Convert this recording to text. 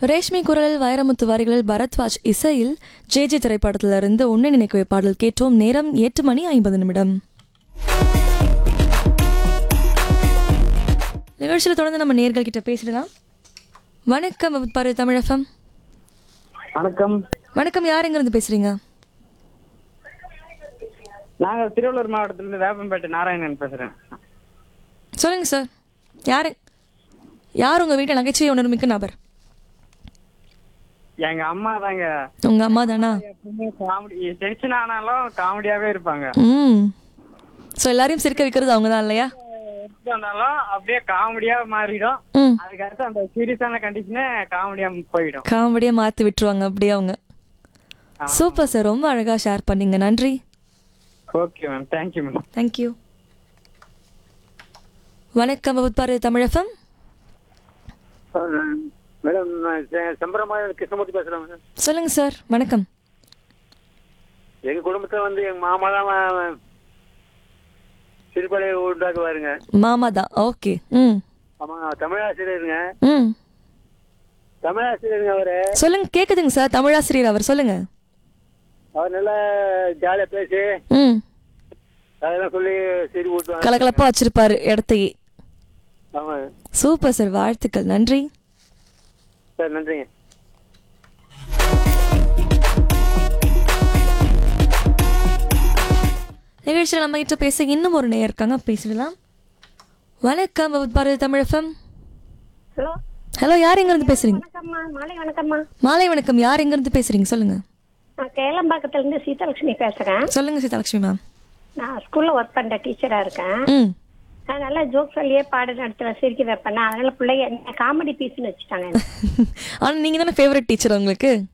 ரேஷ்மி குரலில் வைரமுத்து வரிகளில் பரத்வாஜ் இசையில் ஜே திரைப்படத்திலிருந்து உன்னை நினைக்கவே பாடல் கேட்டோம். நேரம் 8:50. நிகழ்ச்சியில் தொடர்ந்து நம்ம நேர்கள் கிட்ட பேசிடலாம். வணக்கம் பாரு தமிழ் எஃப்எம். வணக்கம். வணக்கம், யார் எங்கிருந்து பேசுறீங்க? நாங்கள் திருவள்ளூர் மாவட்டத்திலிருந்து வேப்பம்பேட்டை நாராயணன் பேசுறேன். சொல்லுங்க சார். யார் உங்க வீட்டில் நகைச்சுவை உணர்மிக்க நபர்? எங்க அம்மா தாங்க. உங்க அம்மா தானா? காமெடி டென்ஷன் ஆனாலும் காமெடியாவே இருப்பாங்க. ஸோ எல்லாரையும் சிரிக்க வைக்கிறது அவங்க தான் இல்லையா? இருந்தாலும் அப்படியே காமெடியா மாறிடும். அதுக்கடுத்து அந்த சீரியஸான கண்டிஷனே காமெடியா போயிடும். காமெடியா மாற்றி விட்டுருவாங்க அப்படியே அவங்க. சூப்பர் சார், ரொம்ப அழகா ஷேர் பண்ணீங்க. நன்றி. Okay ma'am, thank you ma'am. Thank you. வணக்கம் பாரு தமிழ் எஃப்எம். மேடம், சம்பரமாக கிருஷ்ணமூர்த்தி பேசுறேன் மேடம். சொல்லுங்க சார். வணக்கம். எங்க குடும்பத்துல எங்க மாமா தான் சிறுபடை உண்டாக்குவாருங்க. மாமா தான். ஓகே. ஆமா, தமிழாசிரியருங்க. தமிழாசிரியருங்க அவரு. சொல்லுங்க, கேக்குதுங்க சார். தமிழாசிரியர் அவர். சொல்லுங்க. அவர் நல்லா ஜாலியா பேசி அதெல்லாம் சொல்லி சரி ஊட்டுவாங்க. கலகலப்பா வச்சிருப்பாரு இடத்தையே. ஆமா சூப்பர் சார், வாழ்த்துக்கள். நன்றி சார். நன்றிங்க. நிகழ்ச்சியில் நம்ம கிட்ட பேச இன்னும் ஒரு நேயர் இருக்காங்க, பேசிடலாம். வணக்கம் பாரு தமிழ் எஃப்எம். ஹலோ. ஹலோ, யார் எங்க இருந்து பேசுறீங்க? வணக்கம்மா. மாலை வணக்கம்மா. மாலை வணக்கம். யார் எங்க இருந்து பேசுறீங்க? சொல்லுங்க. நான் கேளம்பாக்கத்துல இருந்து சீதாலட்சுமி பேசுறேன். சொல்லுங்க சீதாலட்சுமி மேம். நான் ஸ்கூல்ல ஒர்க் பண்ற டீச்சரா இருக்கேன். நான் நல்லா ஜோக் சொல்லியே பாட நடத்துவேன், சிரிக்க வைப்பேன். அதனால பிள்ளைங்க என்ன காமெடி பீஸ்னு வச்சுட்டாங்க. ஆனா நீங்க தானே ஃபேவரட் டீச்சர் உங்களுக்கு?